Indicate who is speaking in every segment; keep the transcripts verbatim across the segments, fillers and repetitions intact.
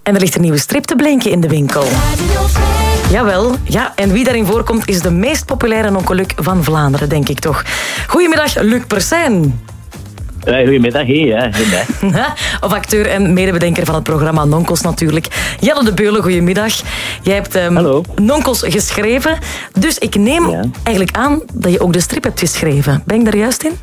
Speaker 1: En er ligt een nieuwe strip te blinken in de winkel. Jawel, ja. En wie daarin voorkomt is de meest populaire nonkel Luc van Vlaanderen, denk ik toch. Goedemiddag, Luc Persijn.
Speaker 2: Ja, goedemiddag, hé. Hey, hey.
Speaker 1: Of acteur en medebedenker van het programma Nonkels natuurlijk. Jelle de Beulen, goedemiddag. Jij hebt um, Nonkels geschreven. Dus ik neem ja. eigenlijk aan dat je ook de strip hebt geschreven. Ben ik daar juist in?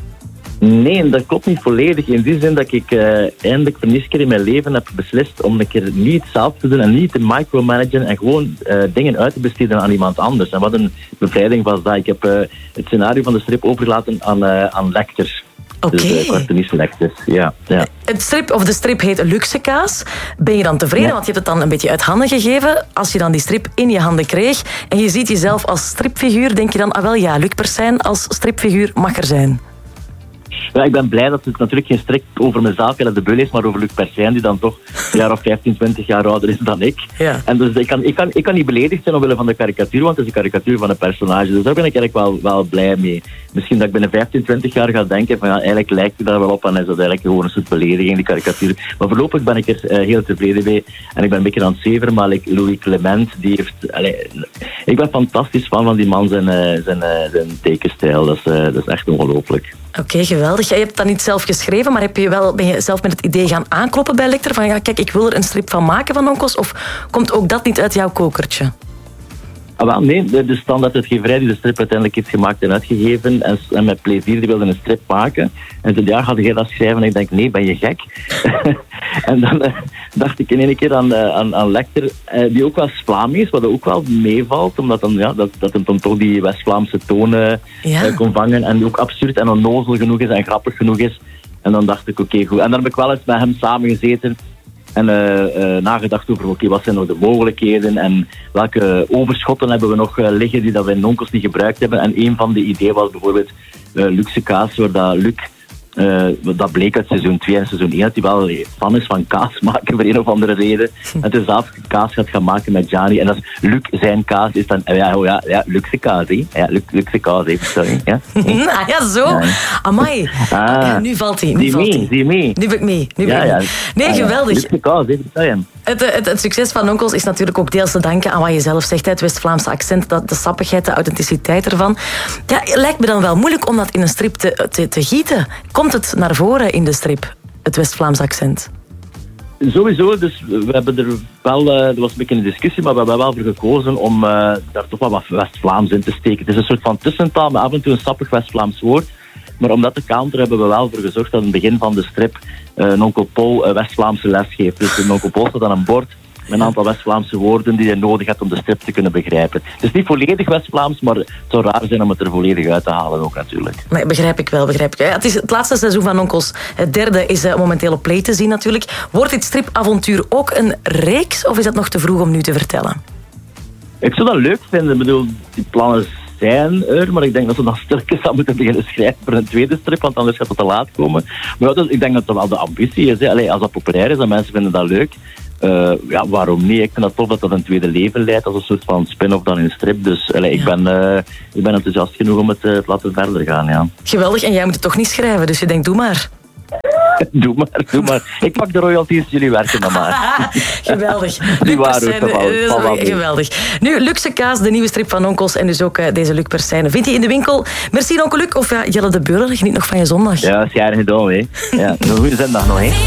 Speaker 2: Nee, dat klopt niet volledig. In die zin dat ik uh, eindelijk voor de eerste keer in mijn leven heb beslist om een keer niet zelf te doen en niet te micromanagen en gewoon uh, dingen uit te besteden aan iemand anders. En wat een bevrijding was dat. Ik heb uh, het scenario van de strip overgelaten aan, uh, aan Lecter.
Speaker 1: Oké.
Speaker 2: Okay. Dus uh, cartoonist Lecter, ja. ja.
Speaker 1: Het strip, of de strip heet Luxe Kaas. Ben je dan tevreden? Ja. Want je hebt het dan een beetje uit handen gegeven. Als je dan die strip in je handen kreeg en je ziet jezelf als stripfiguur, denk je dan, ah wel ja, Luc Persijn als stripfiguur mag er zijn.
Speaker 2: Ja, ik ben blij dat het natuurlijk geen strip over mezelf Jelle de Beulen is, maar over Luc Persijn, die dan toch een jaar of vijftien, twintig jaar ouder is dan ik.
Speaker 1: Ja.
Speaker 2: En dus ik kan, ik, kan, ik kan niet beledigd zijn omwille van de karikatuur, want het is een karikatuur van een personage. Dus daar ben ik eigenlijk wel, wel blij mee. Misschien dat ik binnen vijftien, twintig jaar ga denken van ja, eigenlijk lijkt het daar wel op en is dat eigenlijk gewoon een soort belediging, die karikatuur. Maar voorlopig ben ik er uh, heel tevreden mee. En ik ben een beetje aan het zeveren, maar like Louis Clement, die heeft... Allez, ik ben fantastisch fan van die man, zijn, uh, zijn, uh, zijn tekenstijl. Dat is, uh, dat is echt ongelooflijk.
Speaker 1: Oké, okay, geweldig. Jij hebt dat niet zelf geschreven, maar heb je wel, ben je zelf met het idee gaan aankloppen bij Lecter? Van ja, kijk, ik wil er een strip van maken van Nonkels. Of komt ook dat niet uit jouw kokertje?
Speaker 2: Ah, wel, nee, de, de standaarduitgeverij die de strip uiteindelijk heeft gemaakt en uitgegeven en, en met plezier, die wilde een strip maken. En toen, ja, had jij dat schrijven? En ik denk, nee, ben je gek? En dan uh, dacht ik in één keer aan, uh, aan, aan Lecter, uh, die ook wel Vlaams is, wat ook wel meevalt, omdat dan, ja, dat, dat hem dan toch die West-Vlaamse tonen ja. uh, kon vangen en die ook absurd en onnozel genoeg is en grappig genoeg is. En dan dacht ik, oké, okay, goed. En dan heb ik wel eens met hem samen gezeten en uh, uh, nagedacht over, oké, okay, wat zijn nog de mogelijkheden en welke overschotten hebben we nog uh, liggen die dat we in Nonkels niet gebruikt hebben. En een van de ideeën was bijvoorbeeld uh, Luxe Kaas, waar dat Luc, uh, dat bleek uit seizoen twee en seizoen één, dat hij wel fan is van kaas maken voor een of andere reden. En toen zelf kaas gaat gaan maken met Gianni. En als Luc zijn kaas is dan, uh, ja, oh ja, ja, Luxe Kaas, hè. Ja, Luc, Luxe Kaas, hè. Sorry. Ja,
Speaker 1: ah, ja zo. Ja. Amai. Ah, ja, nu valt hij. Nu valt hij.
Speaker 2: Zie mee.
Speaker 1: Nu ben ik mee. Nu ben
Speaker 2: ja,
Speaker 1: ik
Speaker 2: ja.
Speaker 1: mee. Nee, ah, geweldig.
Speaker 2: Luxe Kaas, hè.
Speaker 1: Het, het, het succes van Nonkels is natuurlijk ook deels te danken aan wat je zelf zegt. Het West-Vlaamse accent, de, de sappigheid, de authenticiteit ervan. Ja, het lijkt me dan wel moeilijk om dat in een strip te, te, te gieten. Komt het naar voren in de strip, het West-Vlaams accent?
Speaker 2: Sowieso, dus we hebben er wel, uh, er was een beetje een discussie, maar we hebben wel voor gekozen om uh, daar toch wel wat West-Vlaams in te steken. Het is een soort van tussentaal, met af en toe een sappig West-Vlaams woord. Maar om dat te counteren hebben we wel voor gezorgd dat in het begin van de strip uh, een onkel Paul uh, West-Vlaamse les geeft. Dus een onkel Paul staat aan een bord met een aantal West-Vlaamse woorden die hij nodig hebt om de strip te kunnen begrijpen. Het is niet volledig West-Vlaams, maar het zou raar zijn om het er volledig uit te halen ook natuurlijk.
Speaker 1: Nee, begrijp ik wel, begrijp ik. Ja, het is het laatste seizoen van Nonkels. Het derde is uh, momenteel op Play te zien natuurlijk. Wordt dit stripavontuur ook een reeks of is dat nog te vroeg om nu te vertellen?
Speaker 2: Ik zou dat leuk vinden. Ik bedoel, die plannen zijn er, maar ik denk dat we dan stilletjes aan moeten beginnen schrijven voor een tweede strip, want anders gaat het te laat komen. Maar ja, dus, ik denk dat dat wel de ambitie is. Hè. Allee, als dat populair is en mensen vinden dat leuk, uh, ja, waarom niet? Ik vind het tof dat dat een tweede leven leidt als een soort van spin-off dan in strip. Dus allee, ja. ik, ben, uh, ik ben enthousiast genoeg om het uh, te laten verder gaan. Ja.
Speaker 1: Geweldig, en jij moet het toch niet schrijven, dus je denkt, doe maar.
Speaker 2: Doe maar, doe maar. Ik pak de royalties, jullie werken dan maar.
Speaker 1: Geweldig.
Speaker 2: Die waren ook wel, wel
Speaker 1: geweldig. Nu, Luxe Kaas, de nieuwe strip van Nonkels en dus ook uh, deze Luc Persijn. Vindt hij in de winkel. Merci, onkel Luc. Of ja, Jelle de Beulen, geniet nog van je zondag.
Speaker 2: Ja, dat is jaren gedaan, hè. Ja, een goede zondag nog, hè.